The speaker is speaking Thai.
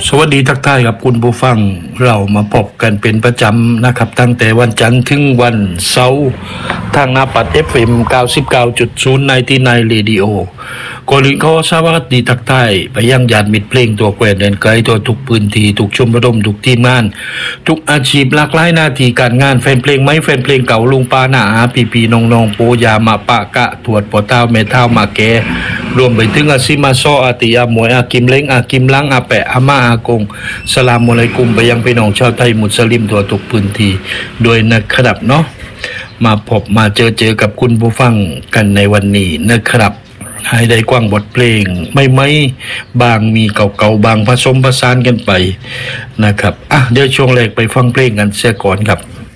สวัสดีทักทายครับคุณผู้ฟังเรามาพบกันเป็นประจำนะครับตั้งแต่วันจันทร์ถึงวันเสาร์ทางหน้าปัด FM 99.0 99 Radio ก่อนอื่นขอสวัสดีทักทายไปยังญาติมิตรเพลงตัวแกวนแดนไกลตัวทุกพื้นที่ทุกชมรมทุกทีมงานทุกอาชีพหลากหลายหน้าที่การงานแฟนเพลงไม้แฟนเพลงเก่าลุงป้าหน้าอาพี่ๆน้องๆปู่ย่ามาปะกะถวดปอเต้าแม่เต้ามาแกรวมไปถึงอาซิมาซออาติยามวยอากิมเล้งอากิมลังอาแปะอาม่าอากงสลามอะลัยกุมไปยังพี่น้องชาวไทยมุสลิมทั่วทุกพื้นที่ด้วยนะครับเนาะมาพบมาเจอกับคุณผู้ฟังกันในวันนี้นะครับให้ได้กว้างบทเพลงไม่บางมีเก่าๆบางผสมผสานกันไปนะครับเดี๋ยวช่วงแรกไปฟังเพลงกันเสียก่อนครับ